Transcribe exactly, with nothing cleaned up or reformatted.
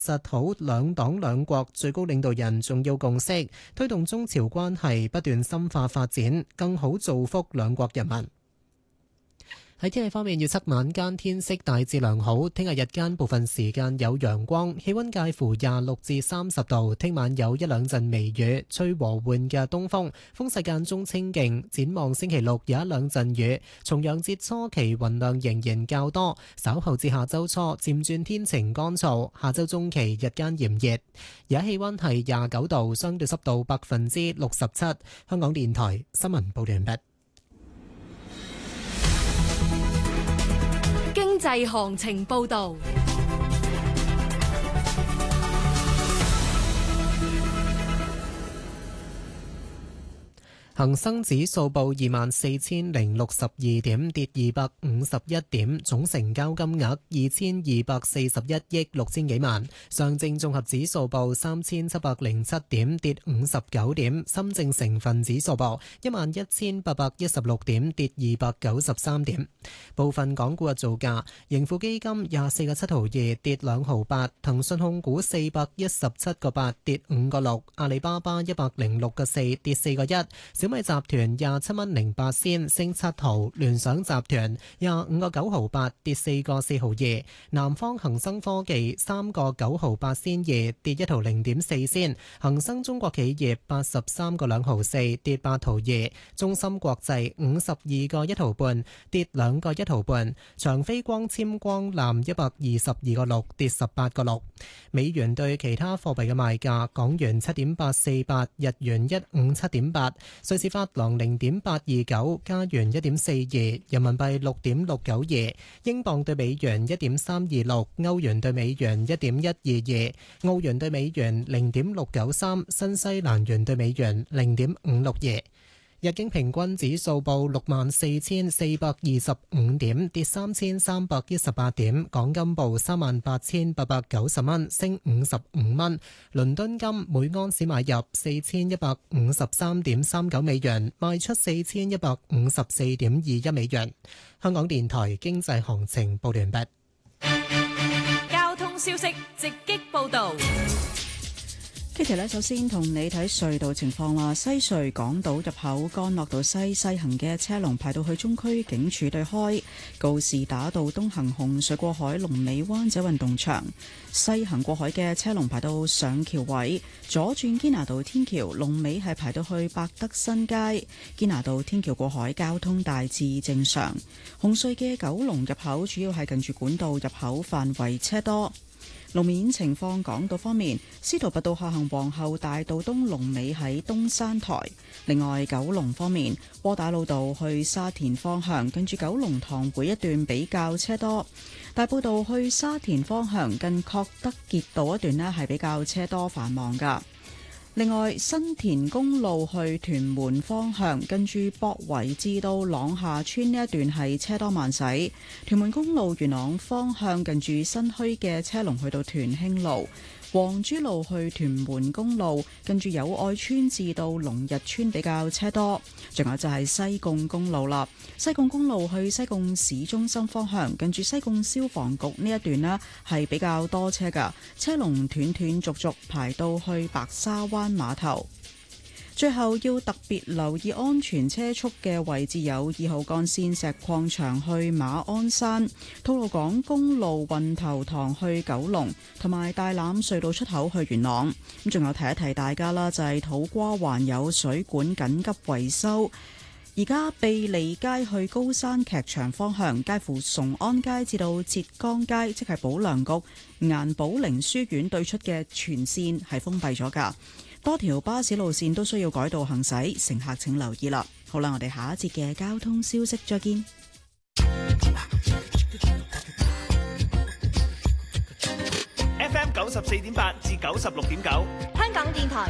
實好兩黨兩國最高領導人重要共識，推動中朝關係不斷深化發展，更好造福兩國人民。喺天氣方面，預測晚間天色大致良好，聽日日間部分時間有陽光，氣溫介乎廿六至三十度。聽晚有一兩陣微雨，吹和緩嘅東風，風勢間中清勁。展望星期六有一兩陣雨，重陽節初期雲量仍然較多，稍後至下周初漸轉天晴乾燥。下周中期日間炎熱，而家氣溫係廿九度，相對濕度百分之六十七。香港電台新聞報道完畢。 經濟行情報道。 恒生指數報二萬四千零六十二點，跌二百五十一點，總成交金額二千二百四十一億六千幾萬。上證綜合指數報三千七百零七點，跌五十九點。深證成分指數報一萬一千八百一十六點，跌二百九十三點。部分港股嘅造價：盈富基金廿四個七毫二，跌兩毫八；騰訊控股四百一十七個八，跌五個六；阿里巴巴一百零六個四，跌四個一。小米集團廿七蚊零八仙，升七毫；聯想集團廿五個九毫八，跌四個四毫二；南方恒生科技三個九毫八仙二，跌一毫零點四仙；恒生中國企業八十三個兩毫四，跌八毫二；中芯國際五十二個一毫半，跌兩個一毫半；長飛光纖光纜一百二十二個六，跌十八個六。美元對其他貨幣嘅賣價：港元七點八四八，日元一五七點八。瑞士法郎零點八二九，加元一點四二，人民幣六點六九二，英鎊對美元一點三二六，歐元對美元一點一二二，澳元對美元零點六九三，新西蘭元對美元零點五六二。日經平均指數報六萬四千四百二十五點，跌三千三百一十八點。港金報三萬八千八百九十蚊，升五十五蚊。倫敦金每安士買入四千一百五十三點三九美元，賣出四千一百五十四點二一美元。香港電台經濟行情報完畢。 交通消息直擊報道。 Kitty 咧，首先同你睇隧道情況啦。西隧港島入口干諾道西西行嘅車龍排到去中區警署對開，告士打道東行紅隧過海龍尾灣仔運動場，西行過海嘅車龍排到上橋位，左轉堅拿道天橋龍尾係排到去百德新街，堅拿道天橋過海交通大致正常。紅隧嘅九龍入口主要係近住管道入口範圍車多。路面情況，港島方面，司徒拔道下行皇后大道東龍尾喺東山台。另外，九龍方面，窩打老道去沙田方向，近住九龍塘會一段比較車多。大埔道去沙田方向，近確德傑道一段呢係比較車多繁忙㗎。另外，新田公路去屯門方向，跟住博圍至到朗下村呢一段係車多慢駛。屯門公路元朗方向，近住新墟嘅車龍去到屯興路。黃珠路去屯門公路，跟住友愛村至到龍日村比較車多。仲有就係西貢公路啦，西貢公路去西貢市中心方向，跟住西貢消防局呢一段呢係比較多車噶，車龍斷斷續續排到去白沙灣碼頭。最後要特別留意安全車速嘅位置有二號幹線石礦場去馬鞍山、吐露港公路運頭塘去九龍，同埋大欖隧道出口去元朗。咁仲有提一提大家啦，就係土瓜灣有水管緊急維修。而家庇利街去高山劇場方向，介乎崇安街至到浙江街，即係保良局顏寶玲書院對出嘅全線係封閉咗㗎。多條巴士路線都需要改道行駛，乘客請留意啦。好啦，我哋下一節嘅交通消息再見。 F M 九十四點八至九十六點九， 香港電台